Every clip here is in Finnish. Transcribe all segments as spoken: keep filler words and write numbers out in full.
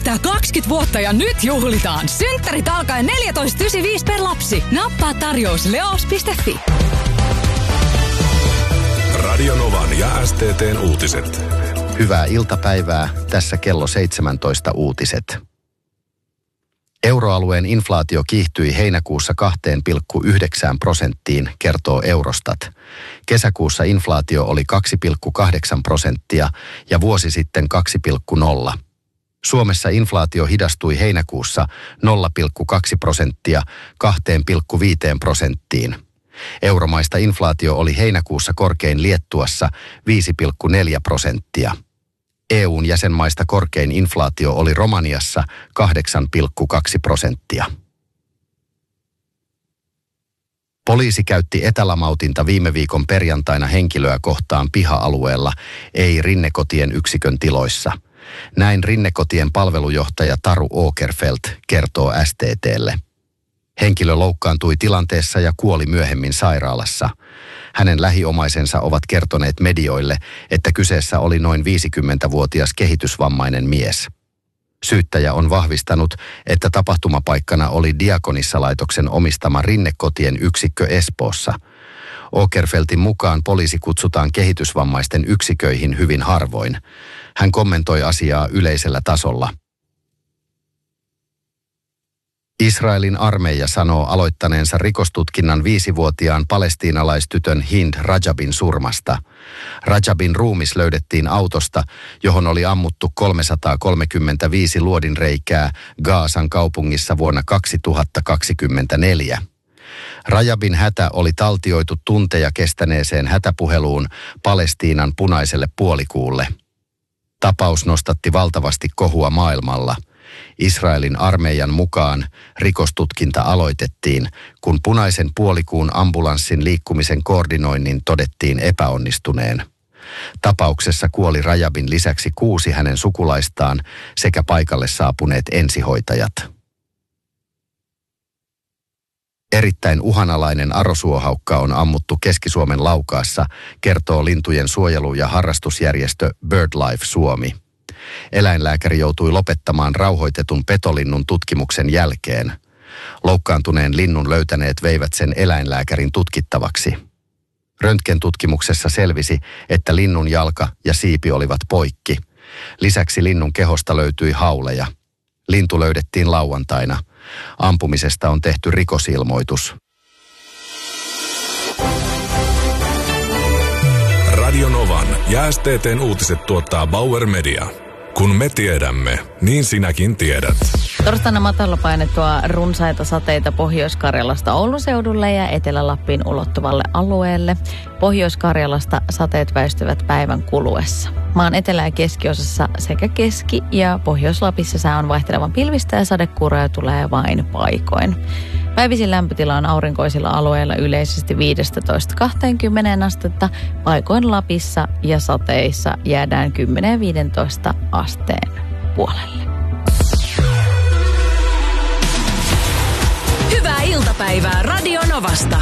täyttää kaksikymmentä vuotta ja nyt juhlitaan. Synttärit alkaen neljätoista pilkku yhdeksänkymmentäviisi per lapsi. Nappaa tarjous leos piste fi. Radio Novan ja S T T:n uutiset. Hyvää iltapäivää. Tässä kello seitsemäntoista uutiset. Euroalueen inflaatio kiihtyi heinäkuussa kaksi pilkku yhdeksän prosenttiin, kertoo Eurostat. Kesäkuussa inflaatio oli kaksi pilkku kahdeksan prosenttia ja vuosi sitten kaksi pilkku nolla. Suomessa inflaatio hidastui heinäkuussa nolla pilkku kaksi prosenttia kaksi pilkku viisi prosenttiin. Euromaista inflaatio oli heinäkuussa korkein Liettuassa viisi pilkku neljä prosenttia. E U:n jäsenmaista korkein inflaatio oli Romaniassa kahdeksan pilkku kaksi prosenttia. Poliisi käytti etälamautinta viime viikon perjantaina henkilöä kohtaan piha-alueella, ei Rinnekotien yksikön tiloissa. Näin Rinnekotien palvelujohtaja Taru Åkerfeldt kertoo S T T:lle. Henkilö loukkaantui tilanteessa ja kuoli myöhemmin sairaalassa. Hänen lähiomaisensa ovat kertoneet medioille, että kyseessä oli noin viisikymmentävuotias kehitysvammainen mies. Syyttäjä on vahvistanut, että tapahtumapaikkana oli Diakonissalaitoksen omistama Rinnekotien yksikkö Espoossa. Åkerfeldtin mukaan poliisi kutsutaan kehitysvammaisten yksiköihin hyvin harvoin. Hän kommentoi asiaa yleisellä tasolla. Israelin armeija sanoo aloittaneensa rikostutkinnan viisivuotiaan palestiinalaistytön Hind Rajabin surmasta. Rajabin ruumis löydettiin autosta, johon oli ammuttu kolmesataakolmekymmentäviisi luodinreikää Gaasan kaupungissa vuonna kaksituhattakaksikymmentäneljä. Rajabin hätä oli taltioitu tunteja kestäneeseen hätäpuheluun Palestiinan punaiselle puolikuulle. Tapaus nostatti valtavasti kohua maailmalla. Israelin armeijan mukaan rikostutkinta aloitettiin, kun punaisen puolikuun ambulanssin liikkumisen koordinoinnin todettiin epäonnistuneen. Tapauksessa kuoli Rajabin lisäksi kuusi hänen sukulaistaan sekä paikalle saapuneet ensihoitajat. Erittäin uhanalainen arosuohaukka on ammuttu Keski-Suomen Laukaassa, kertoo lintujen suojelu- ja harrastusjärjestö BirdLife Suomi. Eläinlääkäri joutui lopettamaan rauhoitetun petolinnun tutkimuksen jälkeen. Loukkaantuneen linnun löytäneet veivät sen eläinlääkärin tutkittavaksi. Röntgentutkimuksessa selvisi, että linnun jalka ja siipi olivat poikki. Lisäksi linnun kehosta löytyi hauleja. Lintu löydettiin lauantaina. Ampumisesta on tehty rikosilmoitus. Radio Novan ja S T T:n uutiset tuottaa Bauer Media. Kun me tiedämme, niin sinäkin tiedät. Torstaina matalapainettua runsaita sateita Pohjois-Karjalasta Oulun seudulle ja Etelä-Lappiin ulottuvalle alueelle. Pohjois-Karjalasta sateet väistyvät päivän kuluessa. Maan etelä- ja keskiosassa sekä Keski- ja Pohjois-Lapissa sää on vaihtelevan pilvistä ja sadekuuroja tulee vain paikoin. Päivisin lämpötila on aurinkoisilla alueilla yleisesti viisitoista kaksikymmentä astetta. Paikoin Lapissa ja sateissa jäädään kymmenen viisitoista asteen puolelle. Hyvää iltapäivää Radio Novasta.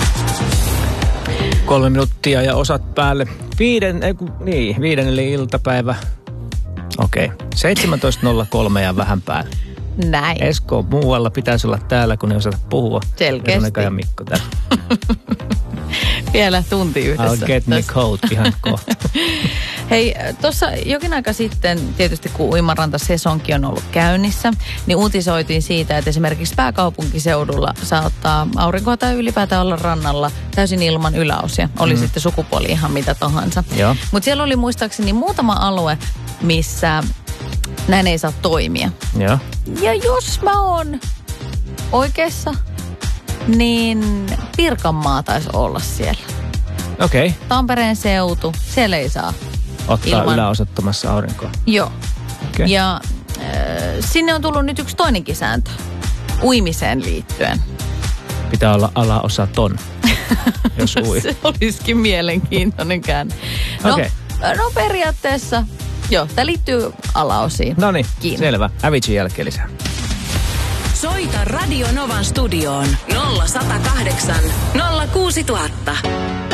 Kolme minuuttia ja osat päälle. Viiden, ei, niin, viiden eli iltapäivä. Okei, okay. seitsemäntoista nolla kolme ja vähän päälle. Näin. Esko muualla pitäisi olla täällä, kun ei osata puhua. Selkeästi. Veronika ja Mikko täällä. Vielä tunti yhdessä. I'll get my coat ihan kohta. Hei, tuossa jokin aika sitten, tietysti kun uimaranta-sesonki on ollut käynnissä, niin uutisoitiin siitä, että esimerkiksi pääkaupunkiseudulla saattaa aurinkoa tai ylipäätään olla rannalla täysin ilman yläosia. Oli mm. sitten sukupuoli ihan mitä tahansa. Mutta siellä oli muistaakseni muutama alue, missä näin ei saa toimia. Ja, ja jos mä oon oikeassa, niin Pirkanmaa taisi olla siellä. Okei. Okay. Tampereen seutu, siellä ei saa ottaa ilman yläosattomassa aurinkoa. Joo. Okay. Ja äh, sinne on tullut nyt yksi toinenkin sääntö uimiseen liittyen. Pitää olla alaosaton, jos ui. Se olisikin mielenkiintoinen käänne. No, okay. no periaatteessa, joo, tämä liittyy alaosiin. No niin, selvä. Avicii jälkeen lisää. Soita Radio Novan studioon nolla yksi nolla kahdeksan nolla kuusi tuhatta.